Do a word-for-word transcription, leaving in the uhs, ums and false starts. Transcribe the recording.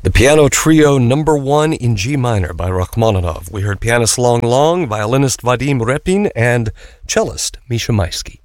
The Piano Trio Number One in G Minor by Rachmaninoff. We heard pianist Long Long, violinist Vadim Repin, and cellist Misha Maisky.